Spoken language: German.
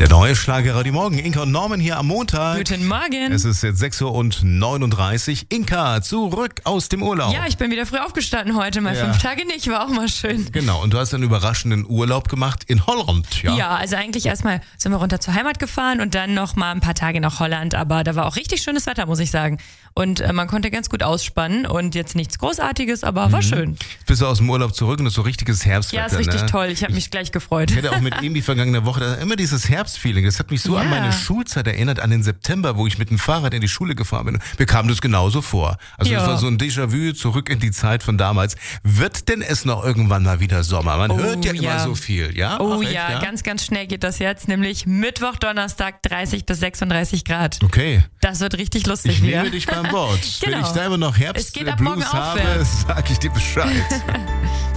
Der neue Schlager Radio Morgen. Inka und Norman hier am Montag. Guten Morgen. Es ist jetzt 6:39 Uhr. Inka, zurück aus dem Urlaub. Ja, ich bin wieder früh aufgestanden heute. Mal 5 Tage nicht, war auch mal schön. Genau, und du hast einen überraschenden Urlaub gemacht in Holland, ja? Ja, also eigentlich erstmal sind wir runter zur Heimat gefahren und dann noch mal ein paar Tage nach Holland. Aber da war auch richtig schönes Wetter, muss ich sagen. Und man konnte ganz gut ausspannen und jetzt nichts Großartiges, aber war schön. Jetzt bist du aus dem Urlaub zurück und es ist so richtiges Herbstwetter. Ja, ist richtig ne? toll. Ich habe mich gleich gefreut. Ich hatte auch mit ihm die vergangene Woche immer dieses Herbstfeeling. Das hat mich so an meine Schulzeit erinnert, an den September, wo ich mit dem Fahrrad in die Schule gefahren bin. Mir kam das genauso vor. Also es war so ein Déjà-vu zurück in die Zeit von damals. Wird denn es noch irgendwann mal wieder Sommer? Man hört ja immer so viel, ja? Oh echt, ja, ganz, ganz schnell geht das jetzt. Nämlich Mittwoch, Donnerstag 30 bis 36 Grad. Okay. Das wird richtig lustig Ich wieder. nehme dich beim Wort. Genau. Wenn ich da immer noch Es geht ab morgen Herbstblues habe, aufwärts. sag ich dir Bescheid.